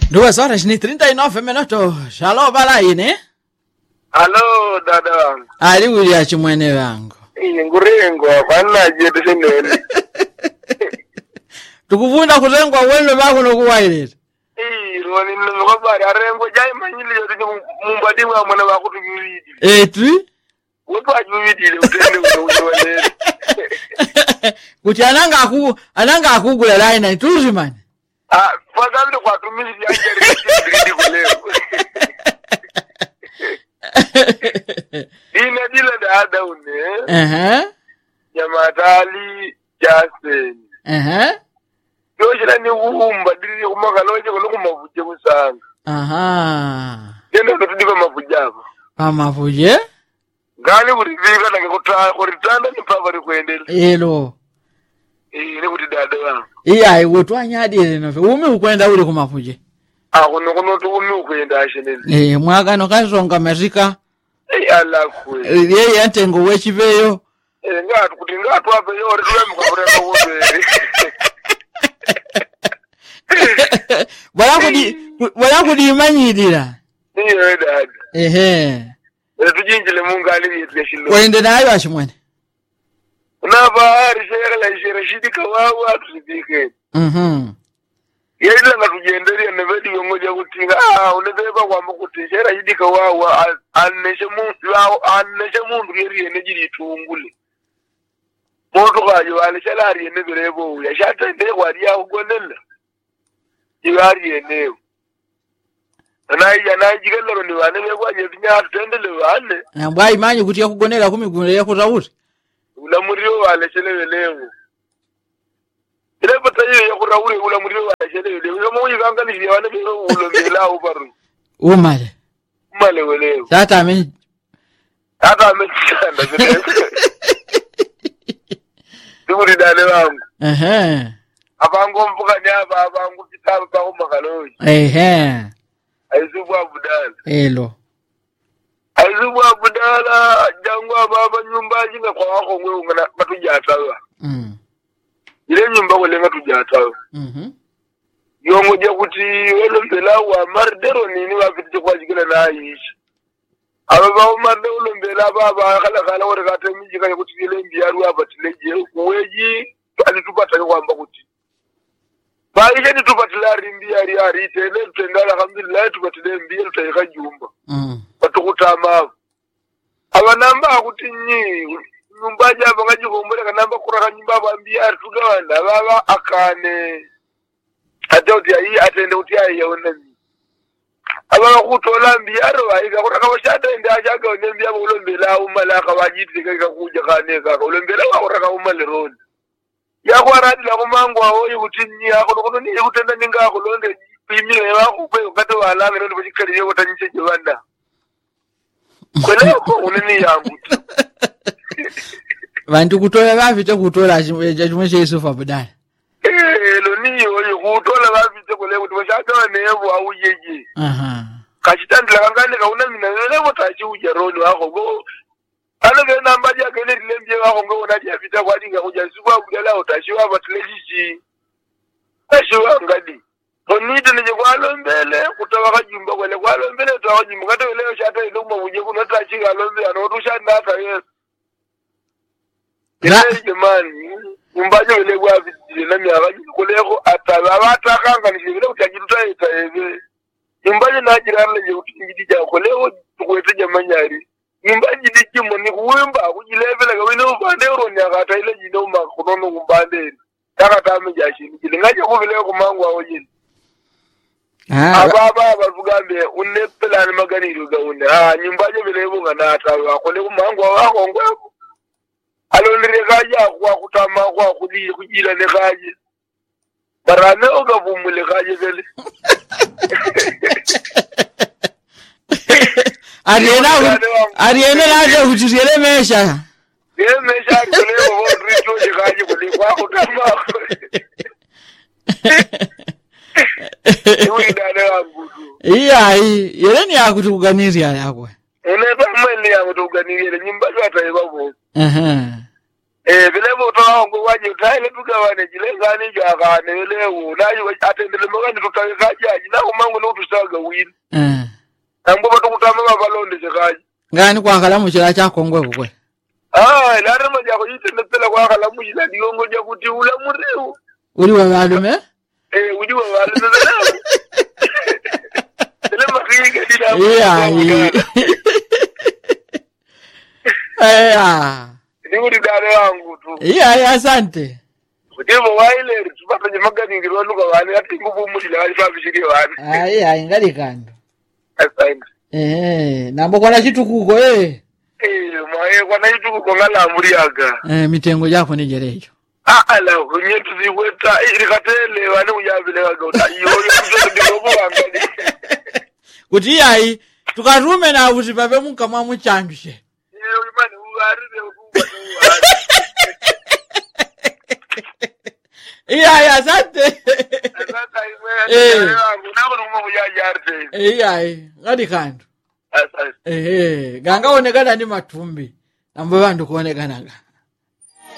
2 horas ni 39 minutos. Halo balaini. Halo dada wangu. Ali ulia chimwene wangu. Ngurengo bana jetu senene. Tukuvunda kutengwa wenu bako nokuwaileta. Roni nokobari arengo jai manyili yote mumbadi mwa mwana wako tubidi. Tu? Wepo ajubidi utende uwele. Kuti ananga akugula line tuzi man. Kwa sababu kwa tumili ya ngeri kuleo. Ina dile dada une. Jamatali Jasen. Yoshira ni umba dili kumakaloje kulokumavuje kusanga. Nendo notudika mavujabo. Amavuje? Ngani kurivika nange kuritanda ni pava kuendele. Elo. Ile kuti dada wangu. Iya iwotwanyadile nove. Umi ukwenda uli kumavuje. Kuno tu umi ukwenda ashenele. Mwaka no kazonga Amerika. Ala kwe. Yeye antengo wechiveyo. Ngatu kuti ngatu ape yore tuwe mukabura ngobere. Wala kudimanyidira. Iyo dada. Tujinjile mungu aliye shilo. Wende nayo ashimwene. Unabahari shera shidika wawa tusibike. Yeye ngatujenderia nevedi ngoja kutinga unebeba kwa mkuti shera shidika wawa aneshe mundu yeri enejiri tungule. Moto kajo alishalari eneberebo ya shatende kwa dia ugonela. Ibari eneo. Anajigelo ni wane kwa nyevinya tendele wane. Ngwa imanyi kuti yakugonera kumigule yakutauti. Ulamuriyo wale chelewe leo. Ile patayo yakuraure ulamuriyo wale chelewe leo. Kama uyikangali wane bero ulombela ubaru. Umale leo. Tata ame chanda vile. Duri dale wangu. Abango mvuka nyaba abango kitabu ba umakaloji. Aizubu abudala. Elo. Aizubu abudala jangwa baba nyumba jinga kwa wako ngwe ngana batujatawa. Ile nyumba wale ngatujatawa. Yongo je kuti wele mbela wa mardero nini wafiti kwa jikila na aishi. Aba umardero wele mbela baba kala wore gatemiji kaya kuti ile mbiaru abatileje kuweji alitupata kwamba kuti baije nitupatila rimbiari ari tele tendala alhamdulillah tupatile mbiaru tayika jumba. Batukutama. Abanamba akutinyi nyumbaje abangaje kumbele kanamba kuraka nyumba bambiari tuganda baba akane. Atoti ayi atende utia yaonani. Abanga kutola mbiaro ayiga kuraka bashata ende ajaga onembiya ulombela umalaka wajiti kaka kuja kaneka ulombela kuraka umaleroni. Yakwaradi la kumango awoyi kutinyi yako kono ni kutenda ninga kulonde pimile yako kwe ukate wala ngene ndo chikali yako tanyise jibanda. Kweleko unini yangu. Vantu kutola bafite kutola chimwe chesufa budala. Lo niyo kutola bafite kuleko tubashaka nebo awujeje. Kashitandila kangane kauna mina lebo tachi ujeroni wako go. Ano ke namba dia kene dilembye wako ngo unaje afita kwa dinga kujazibwa budala utashiwa batleji. Tashiwa ngadi. Onite nije kwalo mbele kutawa kajumba kwele kwalo mbele utawa jumba kata leo shata ile mabuje kuna tachi kalombe anotusha ndaka yesu. Ile jamani umbaje ile kwa vile na miabaji kuleko atabata kanga ni vile utajiruta itaeve. Umbaje na jirana je utingidija kuleko tukwete jamanyari. Umbaje dikimo ni kuwemba kujilevela kawino bande uroni akata ile jino makono ngumbande. Takata mejashi ngilingaje kuvile kumangu awojini. Ababa bavugambe unepelana maganiro gaune nyumbaje bilebo ngana atawa kole kumangu wako ngweko alonire kaja kwa kutama kwa kujila ne kaje barane ogavumule kaje vele ariena laje kujirele mesha kole rito kaje kole kwa kutama Iya, yeleni yakutuganizia yakwe. Uneza mwele yakutuganizia nyumba zata yebabo. vile moto wangu waje utaile tugawane jilengani jagane vile unayi atendele magani tutakaje na kumangu no tusaga win ambo batukutama babalonde chakaje ngani kwa kalamu chira cha kongwe kwe lare maja ko yitende pela kwa kalamu jila diongo ja kuti ula muriu uli wa balume uli wa balume ile makiga dila Niuri dare wangu tu. Asante. Kutimu waile tupata magani ngironu kwa wani ati nguvu mudile wali fabishiri wani. Ngali kando. Asante. Nambo kwa na chitu kuko mwae kwa na chitu kuko ngala amuriaga. Mitengo yako ni jerejo. Ala kunye tuziweta irikatele wani ujabile waga utayo yo ndirobo wangali. Kuti yai tukarume na uzipabe mukama muchandushe. Imani ugaride asante. Ngadi kando. Ganga onekana ni matumbi. Ambo vandu kuonekana.